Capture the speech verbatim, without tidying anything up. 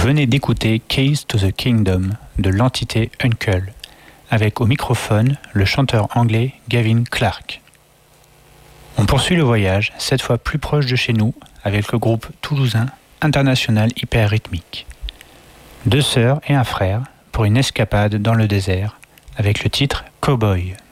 venez d'écouter Keys to the Kingdom de l'entité Uncle, avec au microphone le chanteur anglais Gavin Clark. On poursuit le voyage, cette fois plus proche de chez nous, avec le groupe toulousain International Hyper Rythmique. Deux sœurs et un frère pour une escapade dans le désert, avec le titre Cowboy.